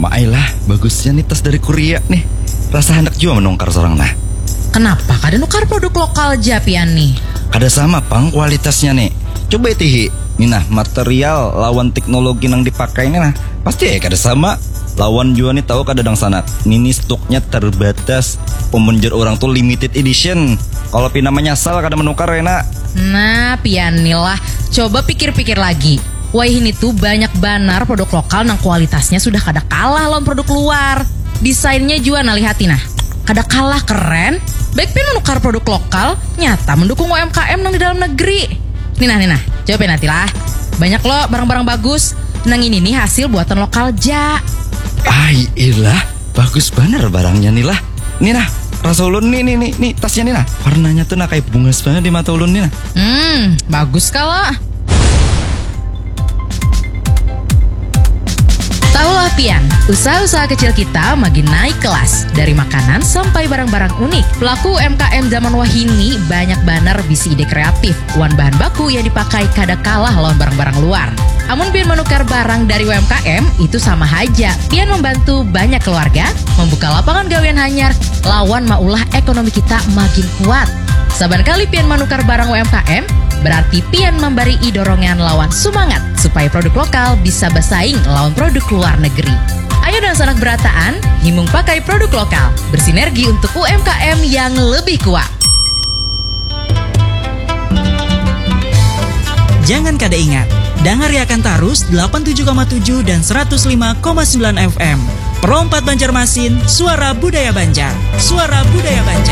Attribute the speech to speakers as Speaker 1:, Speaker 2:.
Speaker 1: Mailah, bagusnya nih tas dari Korea nih. Rasa hendak juga menukar seorang nah.
Speaker 2: Kenapa kada nukar produk lokal aja pian nih?
Speaker 1: Kada sama pang kualitasnya nih. Coba tihi. Nih nah, material lawan teknologi yang dipakai ini nah. Pasti ya kada sama. Lawan juga nih tahu kada dang sana. Ini stoknya terbatas. Pemenjer orang tuh limited edition. Kalau pi namanya asal kada menukar ya nak.
Speaker 2: Nah pian nih lah, coba pikir-pikir lagi. Wah ini tuh banyak banar produk lokal nang kualitasnya sudah kada kalah lawan produk luar. Desainnya juga nah lihati nah. Kada kalah keren. Baik pin menukar produk lokal, nyata mendukung UMKM nang di dalam negeri. Nih nah, coba nanti lah. Banyak loh barang-barang bagus. Nang ini nih hasil buatan lokal ja.
Speaker 1: Ilah, bagus bener barangnya nih lah. Nih nah, rasa ulun nih tasnya nih nah. Warnanya tuh nah kayak bunga banget di mata ulun nih nah.
Speaker 2: Bagus kala. Tahulah pian, usaha-usaha kecil kita makin naik kelas. Dari makanan sampai barang-barang unik. Pelaku UMKM zaman wahini banyak banar bisi ide kreatif. Wan bahan baku yang dipakai kada kalah lawan barang-barang luar. Amun pian menukar barang dari UMKM, itu sama aja. Pian membantu banyak keluarga, membuka lapangan gawean hanyar, lawan maulah ekonomi kita makin kuat. Saban kali pian menukar barang UMKM, berarti pian memberi dorongan lawan semangat supaya produk lokal bisa bersaing lawan produk luar negeri. Ayo dan sanak berataan, himung pakai produk lokal, bersinergi untuk UMKM yang lebih kuat.
Speaker 3: Jangan kada ingat, dangariakan tarus 87,7 dan 105,9 FM. Perompat Banjarmasin, suara budaya Banjar. Suara budaya Banjar.